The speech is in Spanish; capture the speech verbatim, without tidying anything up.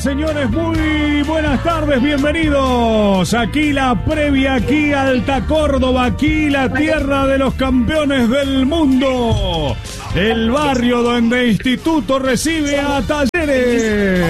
señoras, señores, muy buenas tardes, bienvenidos. Aquí la previa, aquí Alta Córdoba, aquí la tierra de los campeones del mundo. El barrio donde Instituto recibe a Talleres.